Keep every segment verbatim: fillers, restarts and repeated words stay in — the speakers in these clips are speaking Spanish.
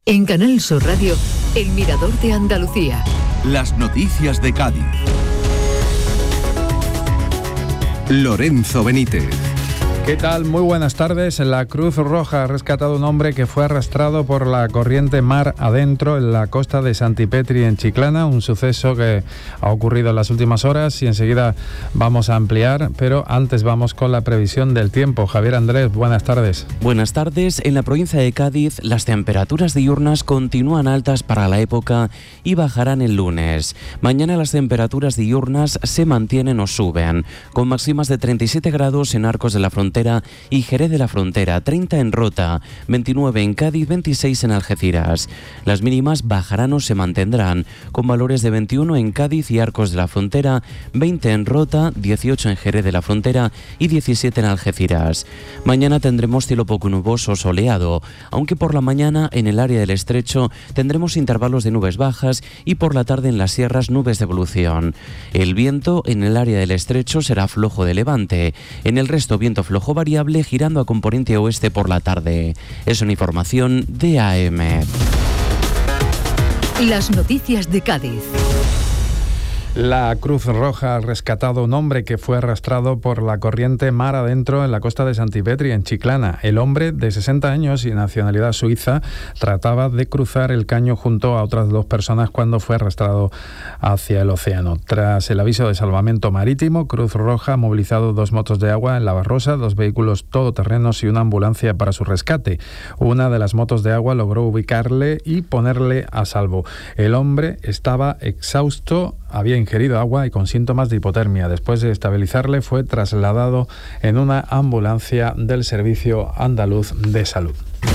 En Canal Sur Radio, El Mirador de Andalucía. Las noticias de Cádiz. Lorenzo Benítez. ¿Qué tal? Muy buenas tardes. La Cruz Roja ha rescatado a un hombre que fue arrastrado por la corriente mar adentro en la costa de Santipetri, en Chiclana, un suceso que ha ocurrido en las últimas horas y enseguida vamos a ampliar, pero antes vamos con la previsión del tiempo. Javier Andrés, buenas tardes. Buenas tardes. En la provincia de Cádiz, las temperaturas diurnas continúan altas para la época y bajarán el lunes. Mañana las temperaturas diurnas se mantienen o suben, con máximas de treinta y siete grados en Arcos de la Frontera y Jerez de la Frontera, treinta en Rota, veintinueve en Cádiz, veintiséis en Algeciras. Las mínimas bajarán o se mantendrán, con valores de veintiuno en Cádiz y Arcos de la Frontera, veinte en Rota, dieciocho en Jerez de la Frontera y diecisiete en Algeciras. Mañana tendremos cielo poco nuboso soleado, aunque por la mañana en el área del Estrecho tendremos intervalos de nubes bajas y por la tarde en las sierras nubes de evolución. El viento en el área del Estrecho será flojo de levante, en el resto viento flojo variable girando a componente oeste por la tarde. Es una información de A M. Las noticias de Cádiz. La Cruz Roja ha rescatado a un hombre que fue arrastrado por la corriente mar adentro en la costa de Santipetri, en Chiclana. El hombre, de sesenta años y nacionalidad suiza, trataba de cruzar el caño junto a otras dos personas cuando fue arrastrado hacia el océano. Tras el aviso de salvamento marítimo, Cruz Roja ha movilizado dos motos de agua en La Barrosa, dos vehículos todoterrenos y una ambulancia para su rescate. Una de las motos de agua logró ubicarle y ponerle a salvo. El hombre estaba exhausto, había ingerido agua y con síntomas de hipotermia. Después de estabilizarle, fue trasladado en una ambulancia del Servicio Andaluz de Salud.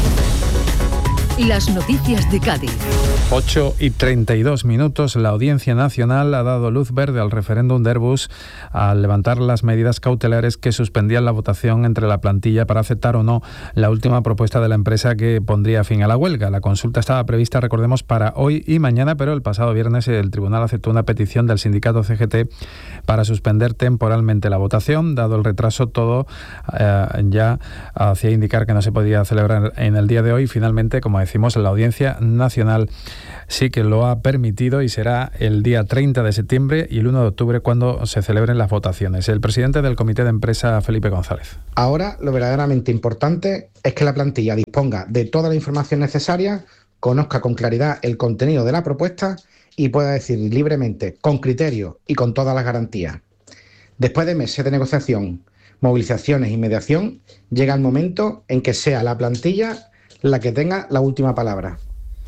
Las noticias de Cádiz. ocho y treinta y dos minutos. La Audiencia Nacional ha dado luz verde al referéndum de Airbus al levantar las medidas cautelares que suspendían la votación entre la plantilla para aceptar o no la última propuesta de la empresa que pondría fin a la huelga. La consulta estaba prevista, recordemos, para hoy y mañana, pero el pasado viernes el tribunal aceptó una petición del sindicato C G T para suspender temporalmente la votación. Dado el retraso, todo eh, ya hacía indicar que no se podía celebrar en el día de hoy. Finalmente, como decimos, la Audiencia Nacional sí que lo ha permitido y será el día treinta de septiembre y el uno de octubre cuando se celebren las votaciones. El presidente del Comité de Empresa, Felipe González. Ahora lo verdaderamente importante es que la plantilla disponga de toda la información necesaria, conozca con claridad el contenido de la propuesta y pueda decidir libremente, con criterio y con todas las garantías. Después de meses de negociación, movilizaciones y mediación, llega el momento en que sea la plantilla la que tenga la última palabra.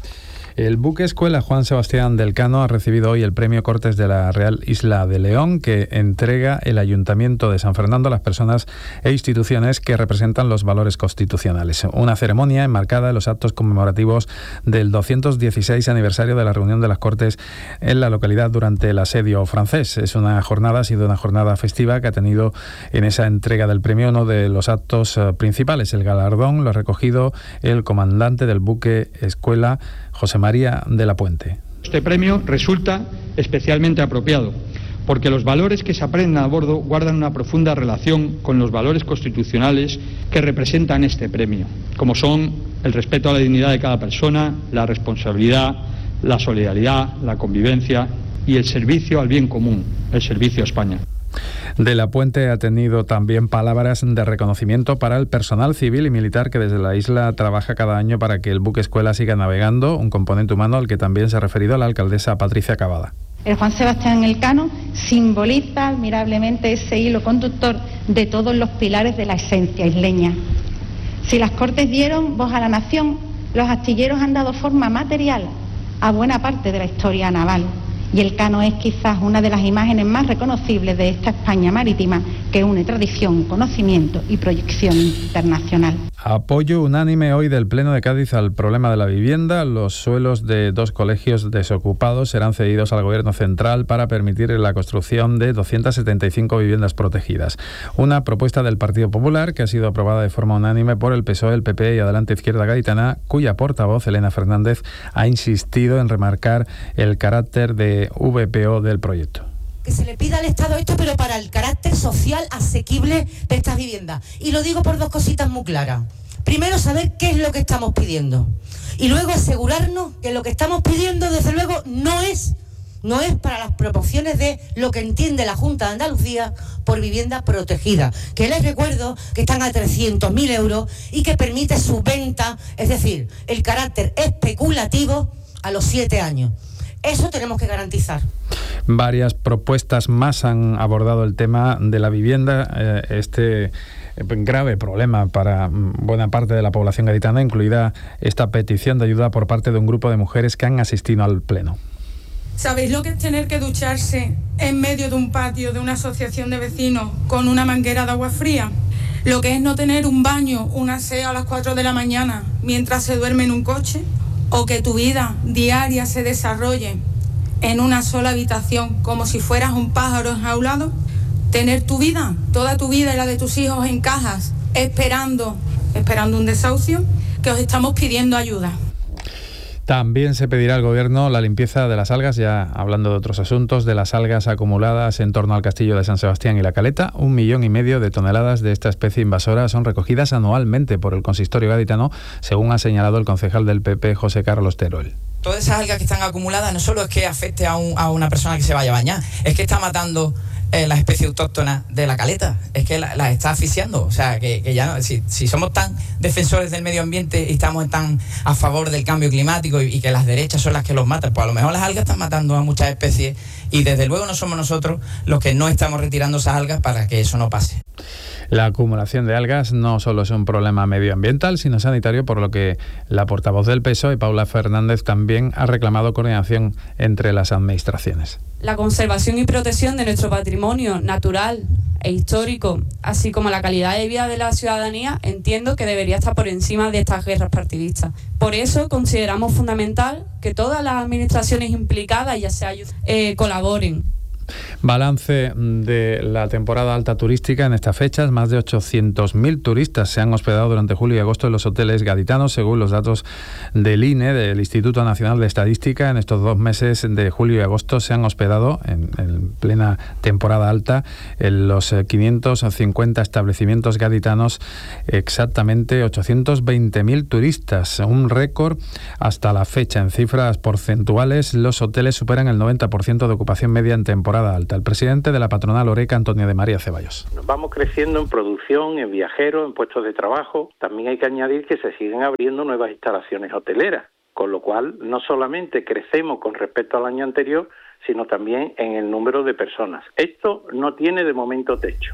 El buque escuela Juan Sebastián del Cano ha recibido hoy el premio Cortes de la Real Isla de León, que entrega el Ayuntamiento de San Fernando a las personas e instituciones que representan los valores constitucionales. Una ceremonia enmarcada en los actos conmemorativos del doscientos dieciséis aniversario de la reunión de las Cortes en la localidad durante el asedio francés. Es una jornada, ha sido una jornada festiva que ha tenido en esa entrega del premio uno de los actos principales. El galardón lo ha recogido el comandante del buque escuela, José María de la Puente. Este premio resulta especialmente apropiado porque los valores que se aprenden a bordo guardan una profunda relación con los valores constitucionales que representan este premio, como son el respeto a la dignidad de cada persona, la responsabilidad, la solidaridad, la convivencia y el servicio al bien común, el servicio a España. De la Puente ha tenido también palabras de reconocimiento para el personal civil y militar que desde la isla trabaja cada año para que el buque escuela siga navegando, un componente humano al que también se ha referido la alcaldesa Patricia Cavada. El Juan Sebastián Elcano simboliza admirablemente ese hilo conductor de todos los pilares de la esencia isleña. Si las Cortes dieron voz a la nación, los astilleros han dado forma material a buena parte de la historia naval. Y el Cano es quizás una de las imágenes más reconocibles de esta España marítima que une tradición, conocimiento y proyección internacional. Apoyo unánime hoy del Pleno de Cádiz al problema de la vivienda. Los suelos de dos colegios desocupados serán cedidos al Gobierno central para permitir la construcción de doscientas setenta y cinco viviendas protegidas. Una propuesta del Partido Popular que ha sido aprobada de forma unánime por el P S O E, el P P y Adelante Izquierda Gaditana, cuya portavoz, Elena Fernández, ha insistido en remarcar el carácter de V P O del proyecto. Que se le pida al Estado esto, pero para el carácter social asequible de estas viviendas. Y lo digo por dos cositas muy claras. primero saber qué es lo que estamos pidiendo y luego asegurarnos que lo que estamos pidiendo, desde luego, no es, no es para las proporciones de lo que entiende la Junta de Andalucía por vivienda protegida, que les recuerdo que están a trescientos mil euros y que permite su venta, es decir, el carácter especulativo a los siete años. Eso tenemos que garantizar. Varias propuestas más han abordado el tema de la vivienda, eh, este grave problema para buena parte de la población gaditana, incluida esta petición de ayuda por parte de un grupo de mujeres que han asistido al pleno. ¿Sabéis lo que es tener que ducharse en medio de un patio de una asociación de vecinos con una manguera de agua fría? Lo que es no tener un baño, un aseo a las cuatro de la mañana mientras se duerme en un coche. O que tu vida diaria se desarrolle en una sola habitación como si fueras un pájaro enjaulado. Tener tu vida, toda tu vida y la de tus hijos en cajas, esperando, esperando un desahucio, que os estamos pidiendo ayuda. También se pedirá al Gobierno la limpieza de las algas, ya hablando de otros asuntos, de las algas acumuladas en torno al castillo de San Sebastián y La Caleta. Un millón y medio de toneladas de esta especie invasora son recogidas anualmente por el consistorio gaditano, según ha señalado el concejal del P P, José Carlos Teruel. Todas esas algas que están acumuladas no solo es que afecte a, un, a una persona que se vaya a bañar, es que está matando eh, la especie autóctona de la caleta, es que las la está asfixiando. O sea, que, que ya no, si, si somos tan defensores del medio ambiente y estamos tan a favor del cambio climático y, y que las derechas son las que los matan, pues a lo mejor las algas están matando a muchas especies y desde luego no somos nosotros los que no estamos retirando esas algas para que eso no pase. La acumulación de algas no solo es un problema medioambiental, sino sanitario, por lo que la portavoz del P S O E, Paula Fernández, también ha reclamado coordinación entre las administraciones. La conservación y protección de nuestro patrimonio natural e histórico, así como la calidad de vida de la ciudadanía, entiendo que debería estar por encima de estas guerras partidistas. Por eso consideramos fundamental que todas las administraciones implicadas, ya sea eh, colaboren. Balance de la temporada alta turística en estas fechas. Más de ochocientos mil turistas se han hospedado durante julio y agosto en los hoteles gaditanos, según los datos del I N E, del Instituto Nacional de Estadística. En estos dos meses de julio y agosto se han hospedado, en, en plena temporada alta, en los quinientos cincuenta establecimientos gaditanos, exactamente ochocientos veinte mil turistas, un récord hasta la fecha. En cifras porcentuales, los hoteles superan el noventa por ciento de ocupación media en temporada alta. El presidente de la patronal Oreca, Antonio de María Ceballos. Vamos creciendo en producción, en viajeros, en puestos de trabajo. También hay que añadir que se siguen abriendo nuevas instalaciones hoteleras, con lo cual no solamente crecemos con respecto al año anterior, sino también en el número de personas. Esto no tiene de momento techo.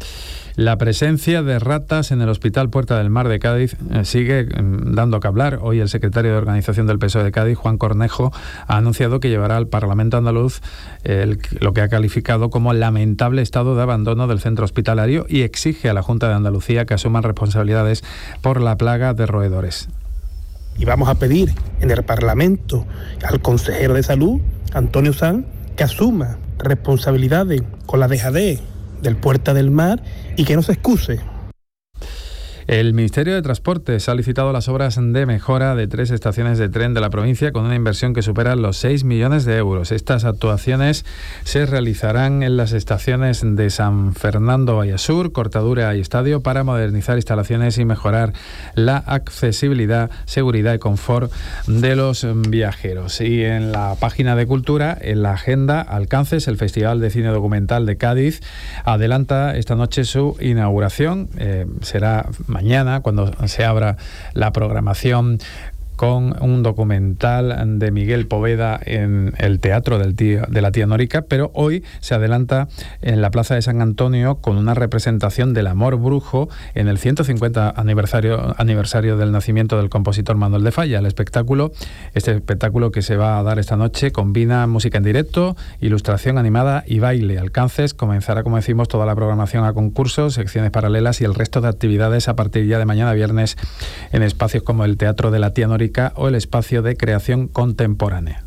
La presencia de ratas en el Hospital Puerta del Mar de Cádiz eh, sigue eh, dando que hablar. Hoy el secretario de Organización del P S O E de Cádiz, Juan Cornejo, ha anunciado que llevará al Parlamento andaluz eh, el, lo que ha calificado como lamentable estado de abandono del centro hospitalario y exige a la Junta de Andalucía que asuman responsabilidades por la plaga de roedores. Y vamos a pedir en el Parlamento al consejero de Salud, Antonio Sanz, que asuma responsabilidades con la dejadez del Puerta del Mar y que no se excuse. El Ministerio de Transportes ha licitado las obras de mejora de tres estaciones de tren de la provincia con una inversión que supera los seis millones de euros. Estas actuaciones se realizarán en las estaciones de San Fernando Vallasur, Cortadura y Estadio para modernizar instalaciones y mejorar la accesibilidad, seguridad y confort de los viajeros. Y en la página de Cultura, en la agenda Alcances, el Festival de Cine Documental de Cádiz adelanta esta noche su inauguración. Eh, será mañana cuando se abra la programación con un documental de Miguel Poveda en el Teatro del tío, de la Tía Norica, pero hoy se adelanta en la Plaza de San Antonio con una representación del Amor Brujo en el ciento cincuenta aniversario, aniversario del nacimiento del compositor Manuel de Falla. El espectáculo, este espectáculo que se va a dar esta noche combina música en directo, ilustración animada y baile. Alcances comenzará, como decimos, toda la programación a concursos, secciones paralelas y el resto de actividades a partir ya de mañana viernes en espacios como el Teatro de la Tía Norica o el espacio de creación contemporánea.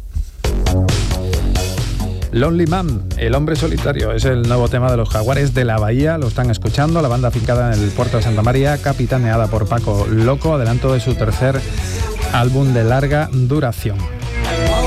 Lonely Man, el hombre solitario, es el nuevo tema de los Jaguares de la Bahía. Lo están escuchando, la banda afincada en el puerto de Santa María, capitaneada por Paco Loco, adelanto de su tercer álbum de larga duración.